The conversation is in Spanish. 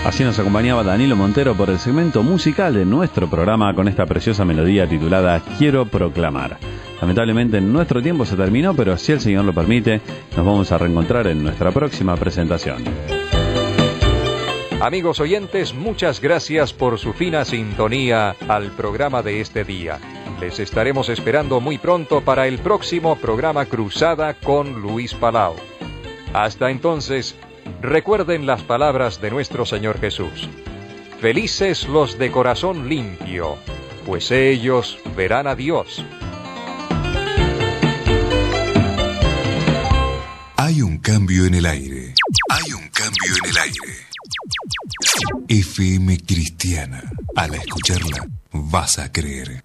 Así nos acompañaba Danilo Montero por el segmento musical de nuestro programa con esta preciosa melodía titulada Quiero Proclamar. Lamentablemente nuestro tiempo se terminó, pero si el Señor lo permite, nos vamos a reencontrar en nuestra próxima presentación. Amigos oyentes, muchas gracias por su fina sintonía al programa de este día. Les estaremos esperando muy pronto para el próximo programa Cruzada con Luis Palau. Hasta entonces, recuerden las palabras de nuestro Señor Jesús. Felices los de corazón limpio, pues ellos verán a Dios. Hay un cambio en el aire. Hay un cambio en el aire. FM Cristiana. Al escucharla, vas a creer.